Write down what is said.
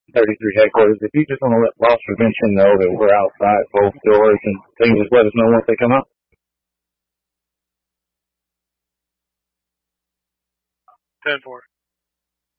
33 headquarters. If you just want to let Loss Prevention know that we're outside both doors and they can just let us know once they come out. 10-4.